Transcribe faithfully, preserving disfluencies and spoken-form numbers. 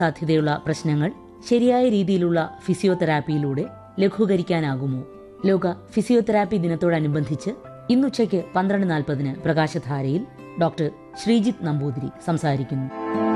സാധ്യതയുള്ള പ്രശ്നങ്ങൾ ശരിയായ രീതിയിലുള്ള ഫിസിയോതെറാപ്പിയിലൂടെ ലഘൂകരിക്കാനാകുമോ? ലോക ഫിസിയോതെറാപ്പി ദിനത്തോടനുബന്ധിച്ച് ഇന്നുച്ചയ്ക്ക് പന്ത്രണ്ട് നാൽപ്പതിന് പ്രകാശധാരയിൽ ഡോക്ടർ ശ്രീജിത്ത് നമ്പൂതിരി സംസാരിക്കുന്നു.